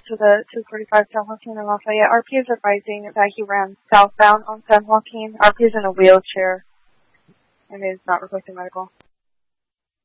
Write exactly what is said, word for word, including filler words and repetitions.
to the two forty-five San Joaquin and Lafayette. R P is advising that he ran southbound on San Joaquin. R P is in a wheelchair and is not requesting medical.